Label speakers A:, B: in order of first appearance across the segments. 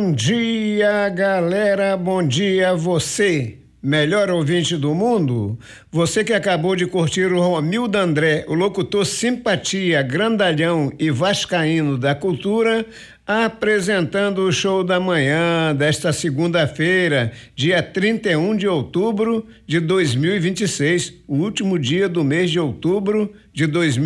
A: Bom dia, galera, bom dia você, melhor ouvinte do mundo. Você que acabou de curtir o Romildo André, o locutor simpatia, grandalhão e vascaíno da cultura, apresentando o show da manhã desta segunda-feira, dia 31 de outubro de 2026, o último dia do mês de outubro de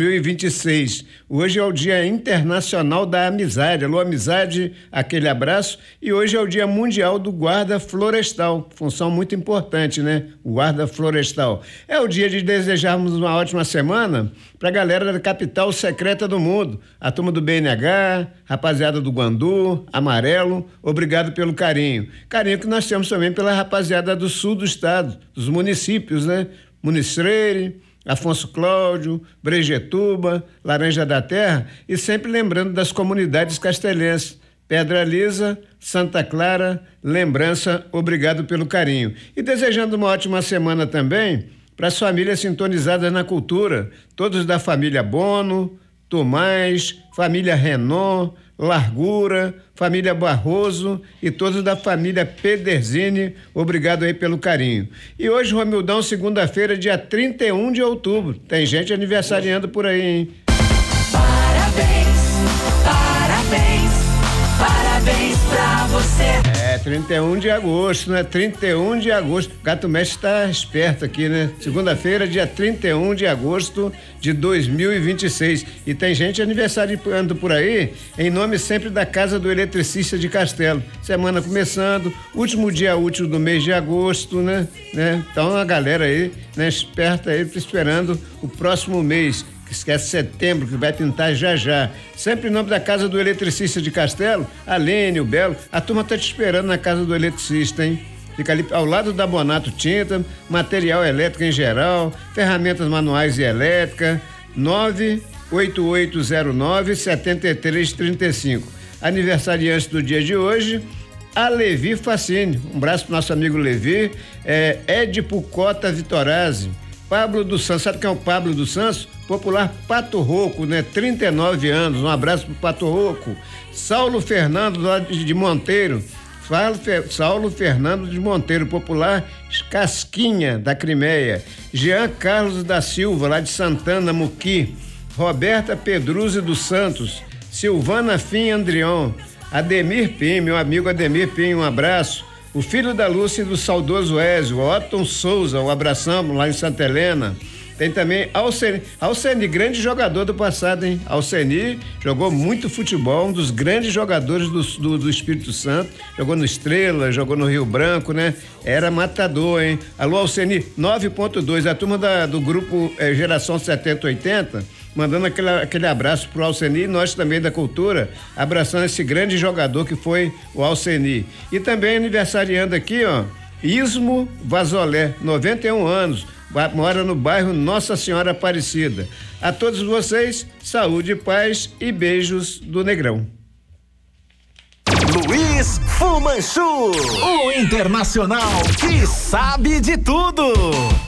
A: 2026. Hoje é o Dia Internacional da Amizade. Alô, amizade, aquele abraço. E hoje é o Dia Mundial do Guarda Florestal. Função muito importante, né? O guarda florestal. É o dia de desejarmos uma ótima semana para a galera da capital secreta do mundo. A turma do BNH, rapaziada do Guandu, Amarelo, obrigado pelo carinho. Carinho que nós temos também pela rapaziada do sul do estado, dos municípios, né? Municeire, Afonso Cláudio, Brejetuba, Laranja da Terra, e sempre lembrando das comunidades castelenses, Pedra Lisa, Santa Clara, Lembrança, obrigado pelo carinho. E desejando uma ótima semana também para as famílias sintonizadas na cultura, todos da família Bono, Tomás, família Renault, Largura, família Barroso e todos da família Pederzini, obrigado aí pelo carinho. E hoje, Romildão, segunda-feira, dia 31 de outubro, tem gente aniversariando por aí, hein?
B: Parabéns, parabéns, parabéns pra você.
A: 31 de agosto, né? 31 de agosto. Gato Mestre tá esperto aqui, né? Segunda-feira, dia 31 de agosto de 2026. E tem gente aniversariando por aí, em nome sempre da Casa do Eletricista de Castelo. Semana começando, último dia útil do mês de agosto, né? Então a galera aí, né? Esperta aí, esperando o próximo mês, que é setembro, que vai pintar já já. Sempre em nome da Casa do Eletricista de Castelo, a Lene, o Belo, a turma tá te esperando na Casa do Eletricista, hein? Fica ali ao lado da Bonato Tinta, material elétrico em geral, ferramentas manuais e elétrica, 98809-7335. Aniversariante do dia de hoje, a Levi Facine. Um abraço pro nosso amigo Levi, Edipo Cota Vitorazzi, Pablo dos Santos. Sabe quem é o Pablo dos Santos? Popular Pato Rouco, né? 39 anos, um abraço pro Pato Rouco. Saulo Fernando lá de Monteiro, Saulo Fernando de Monteiro, popular Casquinha da Crimeia. Jean Carlos da Silva, lá de Santana, Muqui. Roberta Pedruzzi dos Santos, Silvana Fim Andrion, Ademir Pim, meu amigo Ademir Pim, um abraço. O filho da Lúcia e do saudoso Ézio, Otton Souza, um abração lá em Santa Helena. Tem também Alceni, grande jogador do passado, hein? Alceni jogou muito futebol, um dos grandes jogadores do Espírito Santo, jogou no Estrela, jogou no Rio Branco, né? Era matador, hein? Alô, Alceni, 9.2, a turma do grupo Geração 70-80, mandando aquele abraço pro Alceni, e nós também da cultura, abraçando esse grande jogador que foi o Alceni. E também aniversariando aqui, ó, Ismo Vazolé, 91 anos, mora no bairro Nossa Senhora Aparecida. A todos vocês, saúde, paz e beijos do Negrão.
C: Luiz Fumanchu, o internacional que sabe de tudo.